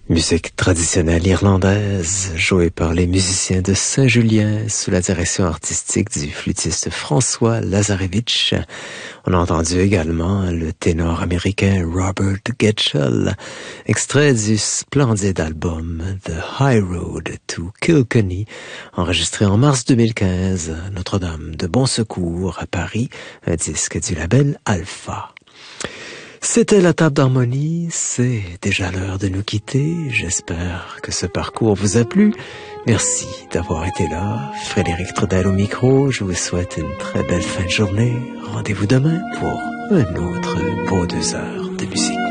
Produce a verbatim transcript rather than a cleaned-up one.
Musique traditionnelle irlandaise, jouée par les musiciens de Saint-Julien sous la direction artistique du flûtiste François Lazarevich. On a entendu également le ténor américain Robert Getchell, extrait du splendide album The High Road to Kilkenny, enregistré en mars deux mille quinze à Notre-Dame de Bon Secours à Paris, un disque du label Alpha. C'était la table d'harmonie, c'est déjà l'heure de nous quitter. J'espère que ce parcours vous a plu. Merci d'avoir été là. Frédéric Trudel au micro, je vous souhaite une très belle fin de journée. Rendez-vous demain pour un autre beau deux heures de musique.